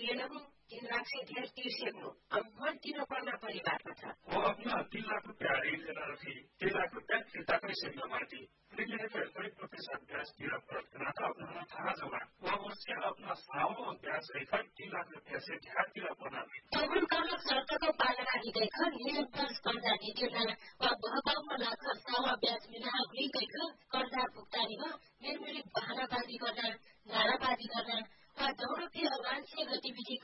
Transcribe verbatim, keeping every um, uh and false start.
तिरेनहु तीन लाख से ढेर तिर्सेक्नु अब मन तिर्नु पर्ना परिवारमा था। वो अपना तीन लाख रुपया ऋण लेना रखी तीन लाख रुपया फिर्ता कैसे जमाती लेकिन फिर कई प्रतिशत ब्याज दिया प्रार्थना था अपना था जमा वह उससे अपना सावो ब्याज रेखा तीन लाख रुपया से ढेर तिरा पना तबुल कर्म शर्तको पालना हिँडेख निरन्तर कर्जा दिँदैन वा बहबाउमा लाख सावा ब्याज मिला हुँदैछ कर्जा भुक्तानी हो निर्मित बहानाबाजी गर्दा नाराबाजी गर्दा वा दौडकी अवांछनीय गतिविधि